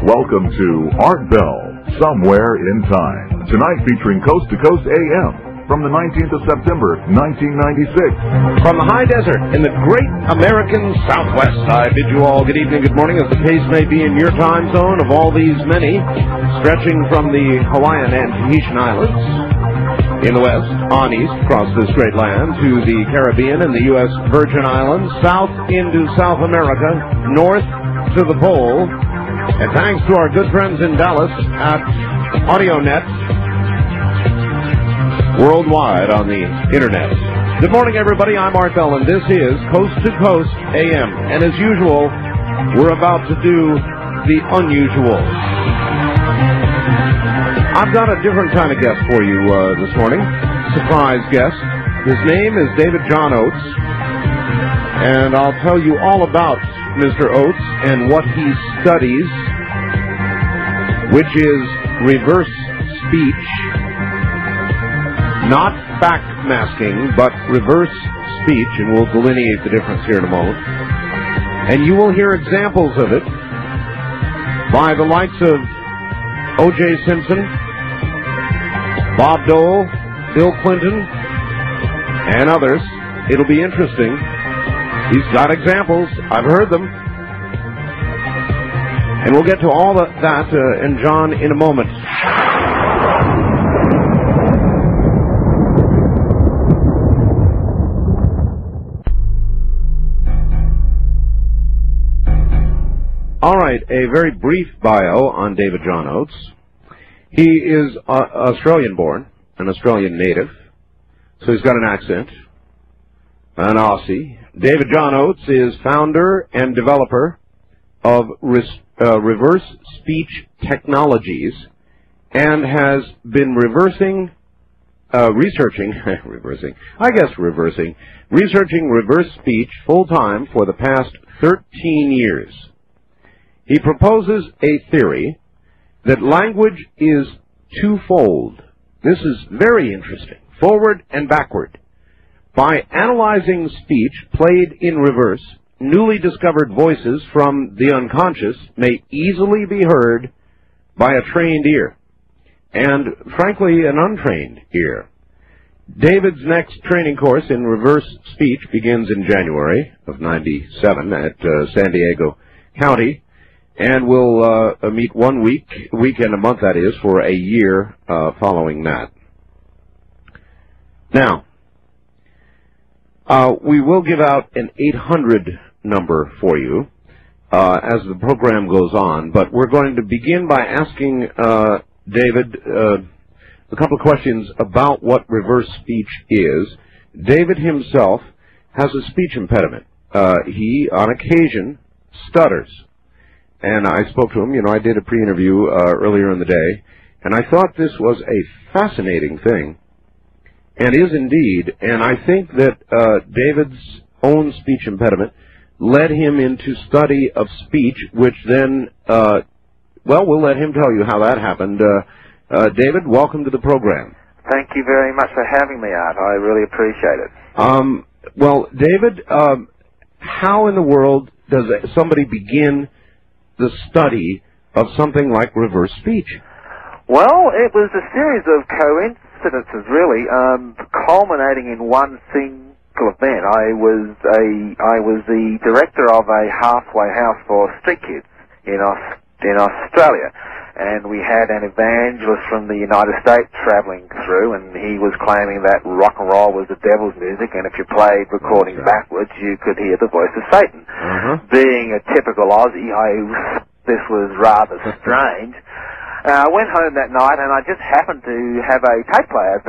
Welcome to Art Bell, Somewhere in Time. Tonight featuring Coast to Coast AM from the 19th of September, 1996. From the high desert in the great American Southwest, I bid you all good evening, good morning, as the case may be in your time zone of all these many, stretching from the Hawaiian and Tahitian Islands in the west, on east, across this great land, to the Caribbean and the U.S. Virgin Islands, south into South America, north to the pole. And thanks to our good friends in Dallas at AudioNet, worldwide on the internet. Good morning, everybody. I'm Art Bell, and this is Coast to Coast AM. And as usual, we're about to do the unusual. I've got a different kind of guest for you this morning. Surprise guest. His name is David John Oates, and I'll tell you all about Mr. Oates and what he studies, which is reverse speech, not backmasking, but reverse speech, and we'll delineate the difference here in a moment. And you will hear examples of it by the likes of O.J. Simpson, Bob Dole, Bill Clinton, and others. It'll be interesting. He's got examples. I've heard them. And we'll get to all that and John in a moment. All right, a very brief bio on David John Oates. He is Australian born, an Australian native, so he's got an accent, an Aussie. David John Oates is founder and developer of reverse speech technologies and has been researching reverse speech full-time for the past 13 years. He proposes a theory that language is twofold. This is very interesting, forward and backward. By analyzing speech played in reverse, newly discovered voices from the unconscious may easily be heard by a trained ear, and frankly, an untrained ear. David's next training course in reverse speech begins in January of '97 at San Diego County, and we'll meet 1 weekend a month, that is, for a year following that. Now, we will give out an 800 number for you as the program goes on, but we're going to begin by asking David a couple of questions about what reverse speech is. David himself has a speech impediment. He, on occasion, stutters. And I spoke to him, I did a pre-interview earlier in the day, and I thought this was a fascinating thing, and is indeed, and I think that David's own speech impediment led him into study of speech, which then, we'll let him tell you how that happened. David, welcome to the program. Thank you very much for having me, Art. I really appreciate it. David, how in the world does somebody begin the study of something like reverse speech? Well, it was a series of coincidences, really, culminating in one single event. I was the director of a halfway house for street kids in Australia, and we had an evangelist from the United States traveling through, and he was claiming that rock and roll was the devil's music, and if you played recording backwards, you could hear the voice of Satan. Being a typical Aussie, this was rather strange. I went home that night, and I just happened to have a tape player